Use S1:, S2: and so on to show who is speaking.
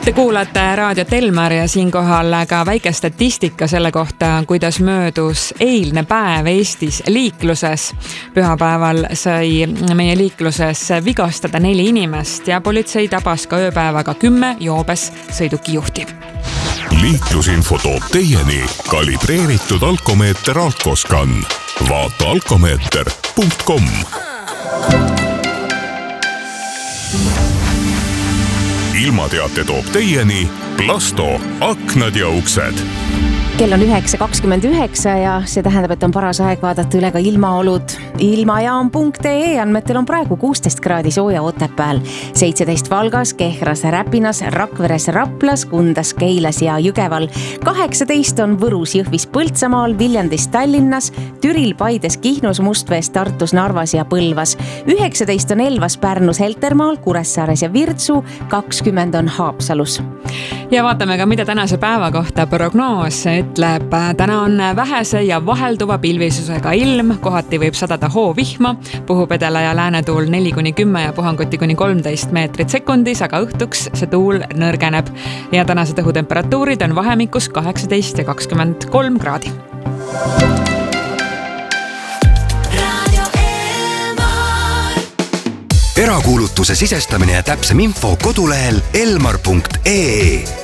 S1: Te kuulate raadiot Elmar ja siinkohal ka väike statistika selle kohta, kuidas möödus eilne päev Eestis liikluses. Pühapäeval sai meie liikluses vigastada 4 inimest ja politsei tabas ka ööpäevaga 10 joobes sõidukijuhti.
S2: Liiklusinfo toob teieni kalibreeritud alkomeeter Alkoscan. Vaata alkomeeter.com. Ilmateate toob teieni Plasto, aknad ja uksed.
S3: Kell on 9.29 ja see tähendab, et on paras aeg vaadata üle ka ilmaolud. Ilmajaam.ee andmetel on praegu 16 kraadi sooja Otepääl, 17 Valgas, Kehras, Räpinas, Rakveres, Raplas, Kundas, Keilas ja Jügeval. 18 on Võrus, Jõhvis, Põltsamaal, Viljandis, Tallinnas, Türil, Paides, Kihnus, Mustvees, Tartus, Narvas ja Põlvas. 19 on Elvas, Pärnus, Heltermaal, Kuressaares ja Virtsu, 20 on Haapsalus.
S1: Ja vaatame ka, mida tänase päeva kohta prognoos ütleb. Täna on vähese ja vahelduva pilvisusega ilm, kohati võib sadada hoovihma, puhub edela ja läänetuul 4-10 ja puhanguti kuni 13 meetrit sekundis, aga õhtuks see tuul nõrgeneb ja tänased õhutemperatuurid on vahemikus 18 ja 23 kraadi.
S4: Erakuulutuse sisestamine ja täpsem info kodulehel elmar.ee.